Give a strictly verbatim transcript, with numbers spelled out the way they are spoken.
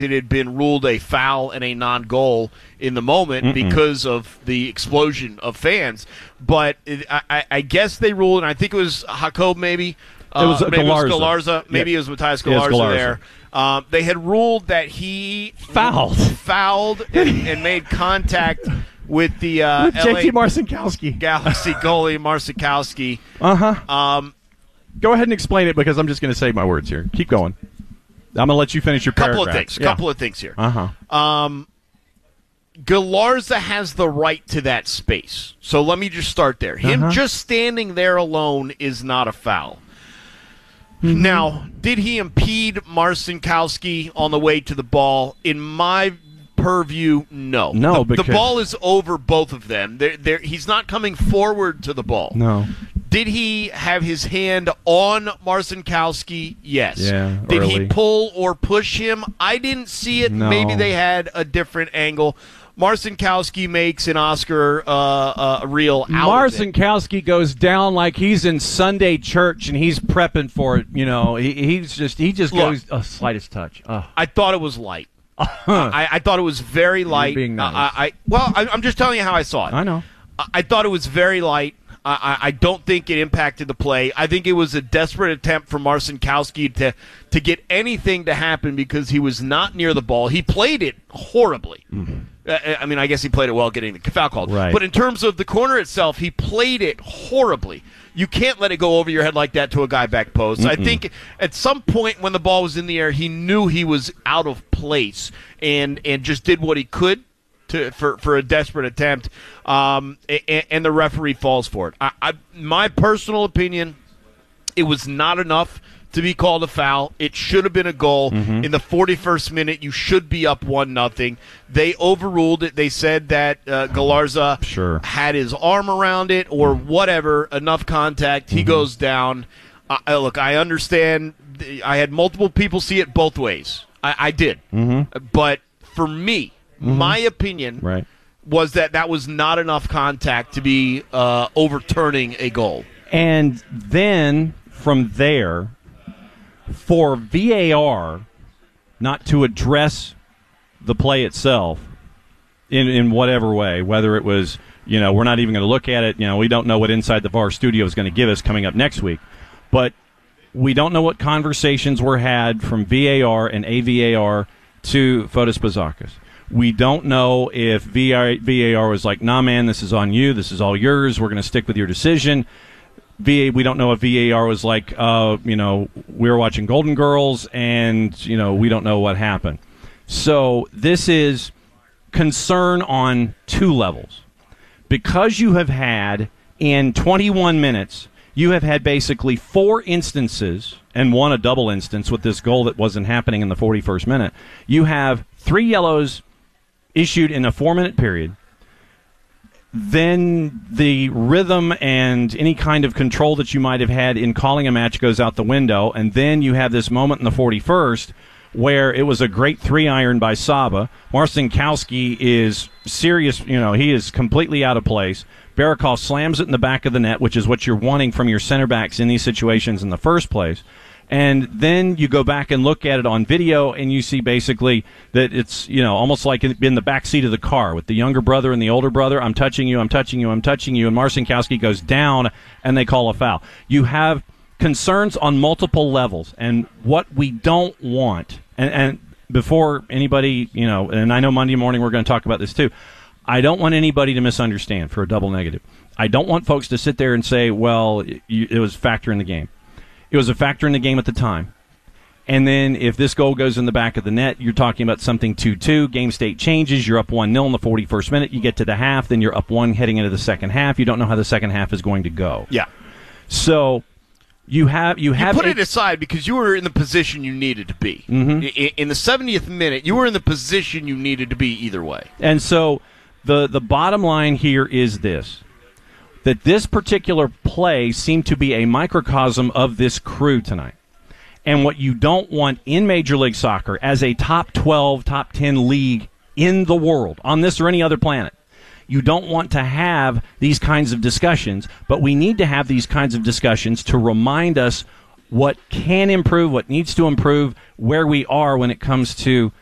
it had been ruled a foul and a non-goal in the moment Mm-mm. because of the explosion of fans. But it, I, I guess they ruled, and I think it was Jakob maybe. Uh, it was maybe Galarza. It was Galarza. Maybe yeah. it was Matthias Galarza, Galarza. there. Um, they had ruled that he fouled, fouled and, and made contact with the uh, with L A J T Marcinkowski. Galaxy goalie Marcinkowski. Uh-huh. Um, Go ahead and explain it because I'm just going to save my words here. Keep going. I'm going to let you finish your couple paragraph. of things. Yeah. Couple of things here. Uh-huh. Um, Galarza has the right to that space. So let me just start there. Him Uh-huh. just standing there alone is not a foul. Mm-hmm. Now, did he impede Marcinkowski on the way to the ball? In my purview, no. No, the, because the ball is over both of them. They're, they're, he's not coming forward to the ball. No. Did he have his hand on Marcinkowski? Yes. Yeah, Did early. he pull or push him? I didn't see it. No. Maybe they had a different angle. Marcinkowski makes an Oscar uh, uh, reel out of it. Marcinkowski goes down like he's in Sunday church and he's prepping for it. You know, he, he's just he just Look, goes a slightest touch. Oh. I thought it was light. I, I thought it was very light. being nice. I, I well, I, I'm just telling you how I saw it. I know. I, I thought it was very light. I, I don't think it impacted the play. I think it was a desperate attempt for Marcinkowski to to get anything to happen because he was not near the ball. He played it horribly. Mm-hmm. Uh, I mean, I guess he played it well getting the foul called. Right. But in terms of the corner itself, he played it horribly. You can't let it go over your head like that to a guy back post. Mm-mm. I think at some point when the ball was in the air, he knew he was out of place and, and just did what he could to for, for a desperate attempt, um, and, and the referee falls for it. I, I, my personal opinion, it was not enough to be called a foul. It should have been a goal. Mm-hmm. In the forty-first minute, you should be up one nothing. They overruled it. They said that uh, Galarza sure. had his arm around it or whatever, enough contact. He mm-hmm. goes down. Uh, look, I understand. I had multiple people see it both ways. I, I did. Mm-hmm. But for me, mm-hmm. my opinion right. was that that was not enough contact to be uh, overturning a goal. And then from there, for V A R not to address the play itself in in whatever way, whether it was, you know, we're not even going to look at it, you know, we don't know what Inside the V A R studio is going to give us coming up next week, but we don't know what conversations were had from V A R and A V A R to Fotis Bazakis. We don't know if V A R was like, nah, man, this is on you, this is all yours, we're going to stick with your decision. V A, we don't know if V A R was like, uh, you know, we were watching Golden Girls, and, you know, we don't know what happened. So this is concern on two levels. Because you have had, in twenty-one minutes, you have had basically four instances, and one a double instance with this goal that wasn't happening in the forty-first minute. You have three yellows issued in a four-minute period. Then the rhythm and any kind of control that you might have had in calling a match goes out the window, and then you have this moment in the forty-first where it was a great three-iron by Saba. Marcinkowski is serious, you know, he is completely out of place. Barakov slams it in the back of the net, which is what you're wanting from your center backs in these situations in the first place. And then you go back and look at it on video, and you see basically that it's, you know, almost like in the back seat of the car with the younger brother and the older brother. I'm touching you, I'm touching you, I'm touching you. And Marcinkowski goes down, and they call a foul. You have concerns on multiple levels. And what we don't want, and, and before anybody, you know, and I know Monday morning we're going to talk about this too, I don't want anybody to misunderstand for a double negative. I don't want folks to sit there and say, well, it, it was a factor in the game. It was a factor in the game at the time. And then if this goal goes in the back of the net, you're talking about something two two. Game state changes. You're up one nil in the forty-first minute. You get to the half. Then you're up one heading into the second half. You don't know how the second half is going to go. Yeah. So you have you have you put a, it aside because you were in the position you needed to be. Mm-hmm. In, in the seventieth minute, you were in the position you needed to be either way. And so the the bottom line here is this. That this particular play seemed to be a microcosm of this crew tonight. And what you don't want in Major League Soccer as a top twelve, top ten league in the world, on this or any other planet, you don't want to have these kinds of discussions, but we need to have these kinds of discussions to remind us what can improve, what needs to improve, where we are when it comes to